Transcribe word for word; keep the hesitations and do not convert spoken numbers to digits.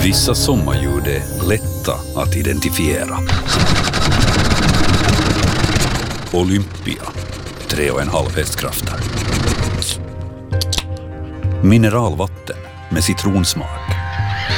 Vissa sommarljud är lätta att identifiera. Olympia, tre och en halv hästkrafter. Mineralvatten med citronsmak.